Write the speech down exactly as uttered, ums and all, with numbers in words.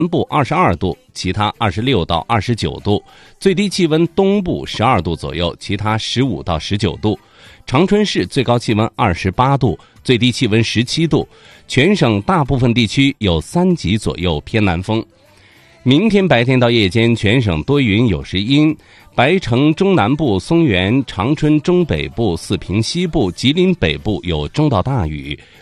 南部二十二度，其他二十六到二十九度，最低气温东部十二度左右，其他十五到十九度。长春市最高气温二十八度，最低气温十七度，全省大部分地区有三级左右偏南风。明天白天到夜间，全省多云有时阴，白城中南部、松原、长春中北部、四平西部、吉林北部有中到大雨。